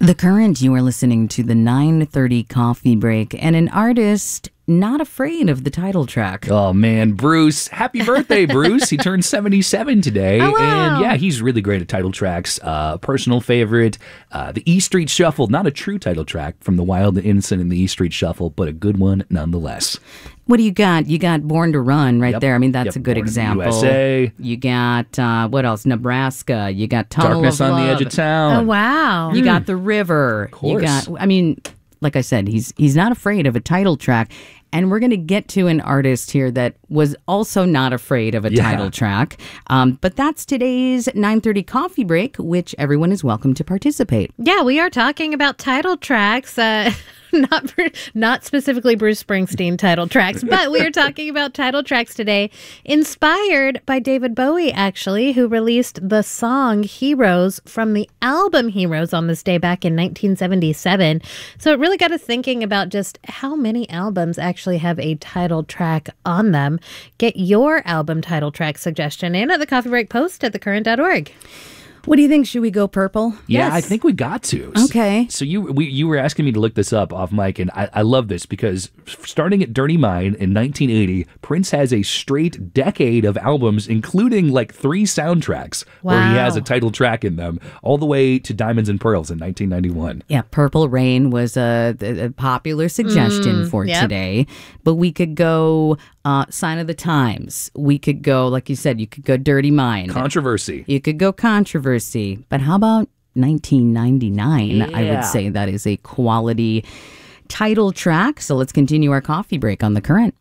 The Current, you are listening to the 9:30 coffee break, and an artist not afraid of the title track. Oh, man, Bruce. Happy birthday, Bruce. He turned 77 today. Oh, wow. And yeah, he's really great at title tracks. Personal favorite, the E Street Shuffle. Not a true title track from The Wild and Innocent and the E Street Shuffle, but a good one nonetheless. What do you got? You got Born to Run right there. I mean, that's a good Born in the example. USA. You got, what else? Nebraska. You got Tunnel Darkness of on Love. the Edge of Town. Oh, wow. You got The River. Of course. You got, I mean, like I said, he's not afraid of a title track. And we're going to get to an artist here that was also not afraid of a title track. But that's today's 9:30 coffee break, which everyone is welcome to participate. Yeah, we are talking about title tracks. Not specifically Bruce Springsteen title tracks, but we are talking about title tracks today, inspired by David Bowie, actually, who released the song Heroes from the album Heroes on this day back in 1977. So it really got us thinking about just how many albums actually have a title track on them. Get your album title track suggestion in at the Coffee Break post at thecurrent.org. What do you think? Should we go purple? Yeah, Yes. I think we got to. Okay. So you were asking me to look this up off mic, and I love this because starting at Dirty Mind in 1980, Prince has a straight decade of albums, including like 3 soundtracks where he has a title track in them, all the way to Diamonds and Pearls in 1991. Yeah, Purple Rain was a popular suggestion for today. But we could go Sign of the Times. We could go, like you said, you could go Dirty Mind. Controversy. You could go Controversy. But how about 1999? I would say that is a quality title track. So let's continue our coffee break on The Current.